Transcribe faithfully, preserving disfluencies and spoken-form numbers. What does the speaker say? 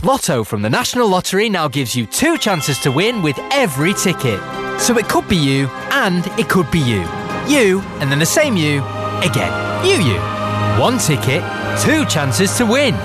Lotto from the National Lottery now gives you two chances to win with every ticket. So it could be you, and it could be you. You, and then the same you, again. You, you. One ticket, two chances to win.